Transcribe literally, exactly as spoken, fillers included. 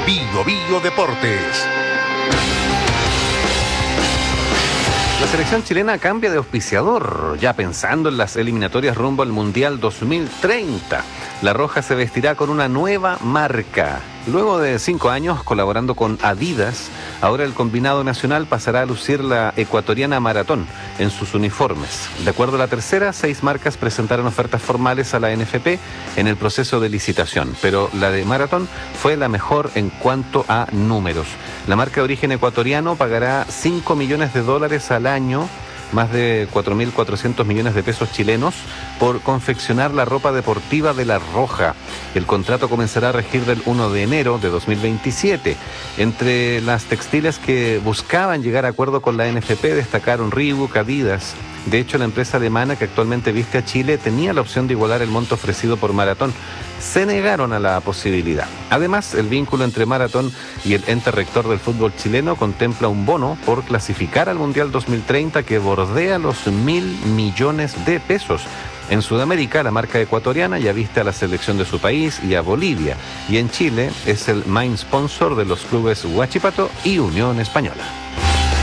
Bio Bio Deportes. La selección chilena cambia de auspiciador, ya pensando en las eliminatorias rumbo al Mundial dos mil treinta. La Roja se vestirá con una nueva marca. Luego de cinco años colaborando con Adidas, ahora el combinado nacional pasará a lucir la ecuatoriana Maratón en sus uniformes. De acuerdo a la tercera, seis marcas presentaron ofertas formales a la N F P en el proceso de licitación, pero la de Maratón fue la mejor en cuanto a números. La marca de origen ecuatoriano pagará cinco millones de dólares al año, más de cuatro mil cuatrocientos millones de pesos chilenos, por confeccionar la ropa deportiva de La Roja. El contrato comenzará a regir del primero de enero de dos mil veintisiete. Entre las textiles que buscaban llegar a acuerdo con la N F P destacaron Reebok, Adidas. De hecho, la empresa alemana que actualmente viste a Chile tenía la opción de igualar el monto ofrecido por Maratón. Se negaron a la posibilidad. Además, el vínculo entre Maratón y el ente rector del fútbol chileno contempla un bono por clasificar al Mundial dos mil treinta que bordea los mil millones de pesos. En Sudamérica, la marca ecuatoriana ya viste a la selección de su país y a Bolivia. Y en Chile es el main sponsor de los clubes Huachipato y Unión Española.